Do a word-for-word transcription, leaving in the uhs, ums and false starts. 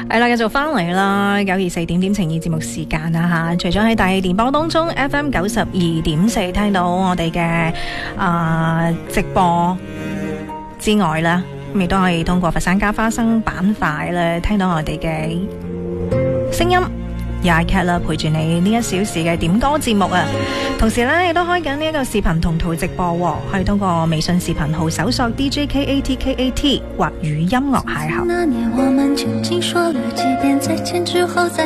係啦，繼續翻嚟啦，九二四點點情意節目時間啦吓。除咗喺大氣電波當中 F M 九十二點四聽到我哋嘅啊直播之外啦，咁亦都可以通過佛山加花生板塊咧聽到我哋嘅聲音。廿 Cat 啦，陪住你呢一小時嘅點歌節目啊！同時咧，亦都開緊呢一個視頻同圖直播，可以通過微信視頻號搜索 D J K A T K A T 或與音樂邂逅。 那年我們究竟說了幾遍再見之後再